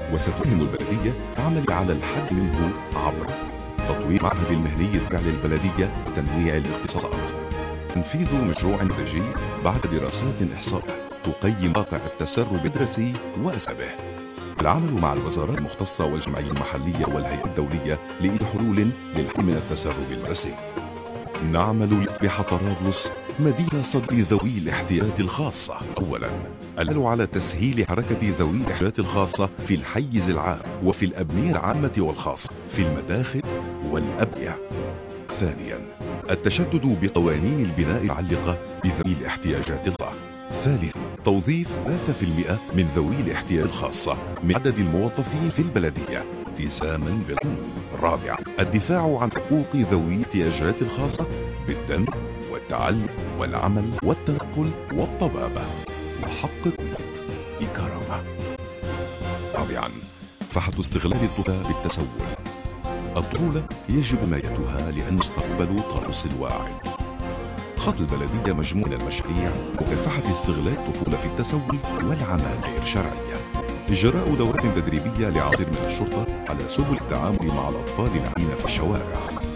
وستهم البلدية عمل على الحد منه عبر تطوير معهد المهني التابع للبلدية وتنويع الاختصاصات، تنفيذ مشروع إنتاجي بعد دراسات إحصائية تقيم واقع التسرب المدرسي وأسبابه، العمل مع الوزارات المختصة والجمعية المحلية والهيئة الدولية لإيجاد حلول للحد من التسرب المدرسي. نعمل ليصبح طرابلس مدينة صدر ذوي الاحتياجات الخاصة. أولاً، العمل على تسهيل حركة ذوي الاحتياجات الخاصة في الحيز العام وفي الأبنية العامة والخاصة في المداخل والأبنية. ثانياً، التشدد بقوانين البناء المتعلقة بذوي الاحتياجات الخاصة. ثالثاً، توظيف 3% من ذوي الاحتياجات الخاصة من عدد الموظفين في البلدية التزاماً بالقانون. رابعاً، الدفاع عن حقوق ذوي الاحتياجات الخاصة بالدم والتعلم والعمل والتنقل والطبابة وحق الكرامة. رابعاً، فحص استغلال الطفولة بالتسول. الطفولة يجب حمايتها لأن مستقبل طرابلس الواعد. خط البلدية مجموعة من المشاريع مكافحة استغلال الطفولة في التسول والعمل غير شرعية، إجراء دورات تدريبية لعاملين من الشرطة على سبل التعامل مع الأطفال العائلين في الشوارع،